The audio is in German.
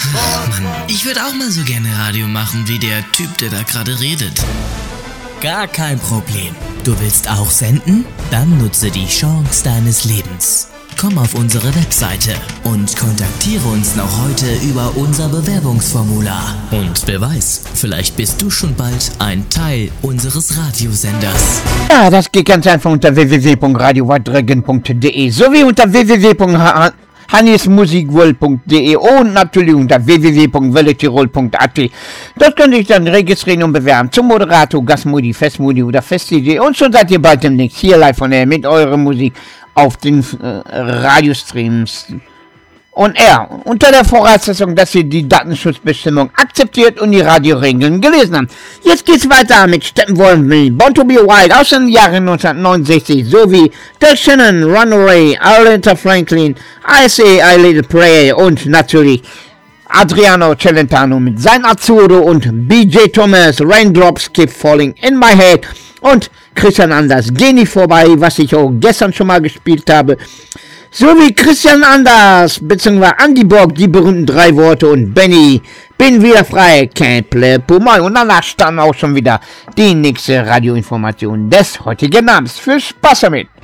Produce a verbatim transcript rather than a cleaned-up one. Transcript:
Mann, ich würde auch mal so gerne Radio machen wie der Typ, der da gerade redet. Gar kein Problem. Du willst auch senden? Dann nutze die Chance deines Lebens. Komm auf unsere Webseite und kontaktiere uns noch heute über unser Bewerbungsformular. Und wer weiß, vielleicht bist du schon bald ein Teil unseres Radiosenders. Ja, das geht ganz einfach unter w w w punkt radio wadregen punkt de sowie unter w w w punkt hannes musikworld punkt de und natürlich unter w w w punkt welle tirol punkt a t. Dort könnt ihr euch dann registrieren und bewerben zum Moderator, Gastmodi, Festmodi oder Fest-D J. Und schon seid ihr bald demnächst hier live von der mit eurer Musik auf den äh, Radiostreams. Und er, unter der Voraussetzung, dass ihr die Datenschutzbestimmung akzeptiert und die Radioregeln gelesen habt. Jetzt geht's weiter mit Steppenwolf, Born to be Wild aus den Jahren neunzehnhundertneunundsechzig sowie Del Shannon, Runaway, Aretha Franklin, I Say I Little Pray und natürlich Adriano Celentano mit sein Azzurro und B J Thomas, Raindrops Keep Falling in My Head und Christian Anders, Geh nicht vorbei, was ich auch gestern schon mal gespielt habe. Sowie Christian Anders, beziehungsweise Andy Borg, die berühmten drei Worte und Benny, bin wieder frei, can't play Pumai. Und danach stand auch schon wieder die nächste Radioinformation des heutigen Abends. Viel Spaß damit!